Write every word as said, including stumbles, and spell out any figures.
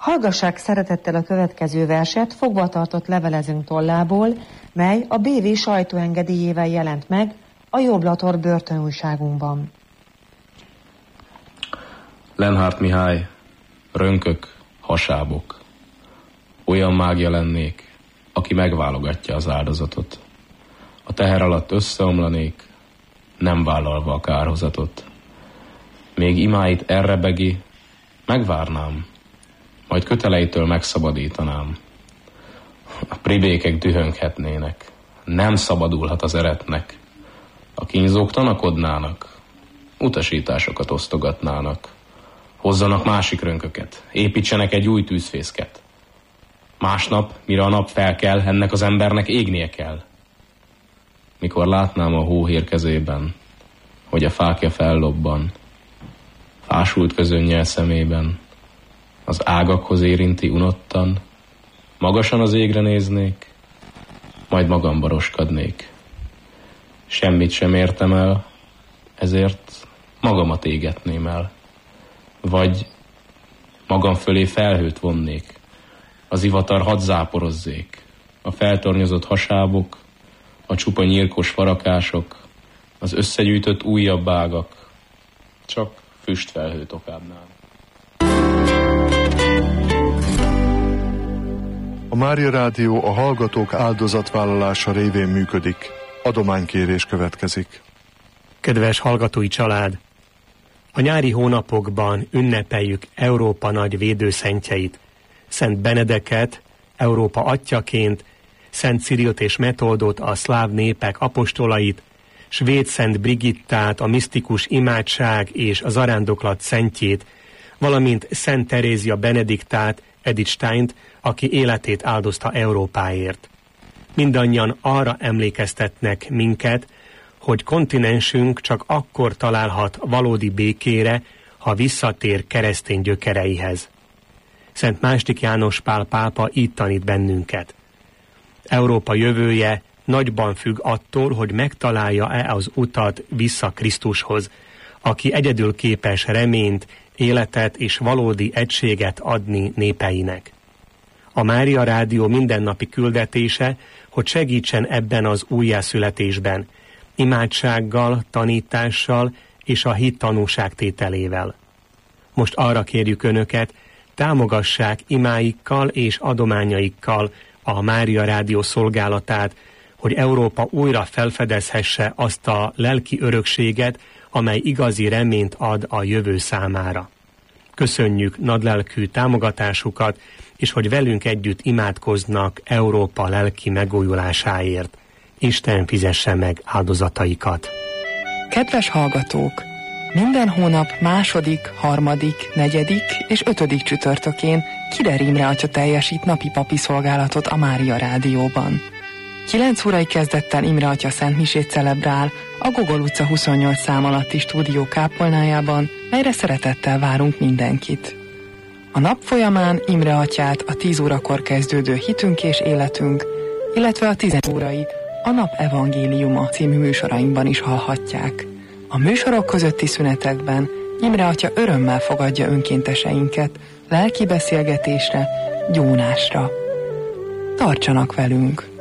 Hallgassák szeretettel a következő verset fogva tartott levelezünk tollából, mely a bé vé sajtóengedélyével jelent meg a Joblator börtönújságunkban. Lenhárt Mihály, rönkök, hasábok. Olyan mágia lennék, aki megválogatja az áldozatot. A teher alatt összeomlanék, nem vállalva a kárhozatot. Még imáit elrebegi, megvárnám, majd köteleitől megszabadítanám. A pribékek dühönghetnének, nem szabadulhat az eretnek. A kínzók tanakodnának, utasításokat osztogatnának. Hozzanak másik rönköket, építsenek egy új tűzfészket. Másnap, mire a nap felkel, ennek az embernek égnie kell. Mikor látnám a hóhér kezében, hogy a fákja fellobban, fásult közönnyel szemében, az ágakhoz érinti unottan, magasan az égre néznék, majd magamba roskadnék. Semmit sem értem el, ezért magamat égetném el. Vagy magam fölé felhőt vonnék, az ivatar hadd záporozzék, a feltornyozott hasábok, a csupa nyírkos farakások, az összegyűjtött újabb ágak, csak füstfelhőt okádnám. A Mária Rádió a hallgatók áldozatvállalása révén működik. Adománykérés következik. Kedves hallgatói család! A nyári hónapokban ünnepeljük Európa nagy védőszentjeit, Szent Benedeket, Európa atyjaként, Szent Cirilt és Metoldot, a szláv népek apostolait, Svéd Szent Brigittát, a misztikus imádság és az arándoklat szentjét, valamint Szent Terézia Benediktát, Edith Steint, aki életét áldozta Európáért. Mindannyian arra emlékeztetnek minket, hogy kontinensünk csak akkor találhat valódi békére, ha visszatér keresztény gyökereihez. Szent második János Pál pápa így tanít bennünket. Európa jövője nagyban függ attól, hogy megtalálja-e az utat vissza Krisztushoz, aki egyedül képes reményt, életet és valódi egységet adni népeinek. A Mária Rádió mindennapi küldetése, hogy segítsen ebben az újjászületésben, imádsággal, tanítással és a hit tanúságtételével. Most arra kérjük Önöket, támogassák imáikkal és adományaikkal a Mária Rádió szolgálatát, hogy Európa újra felfedezhesse azt a lelki örökséget, amely igazi reményt ad a jövő számára. Köszönjük nagylelkű támogatásukat, és hogy velünk együtt imádkoznak Európa lelki megújulásáért. Isten fizesse meg áldozataikat. Kedves hallgatók! Minden hónap második, harmadik, negyedik és ötödik csütörtökén Kider Imre atya teljesít napi papi szolgálatot a Mária Rádióban. kilenc órai kezdettel Imre atya szentmisét celebrál a Gogol utca huszonnyolc szám alatti stúdió kápolnájában, melyre szeretettel várunk mindenkit. A nap folyamán Imre atyát a tíz órakor kezdődő Hitünk és életünk, illetve a tizenöt órai a Nap Evangéliuma című műsorainkban is hallhatják. A műsorok közötti szünetekben Imre atya örömmel fogadja önkénteseinket lelki beszélgetésre, gyónásra. Tartsanak velünk!